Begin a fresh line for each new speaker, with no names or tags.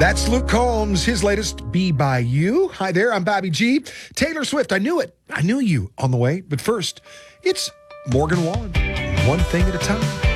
That's Luke Combs, his latest Be By You. Hi there, I'm Bobby G. Taylor Swift, I knew it. I knew you on the way. But first, it's Morgan Wallen. One thing at a time.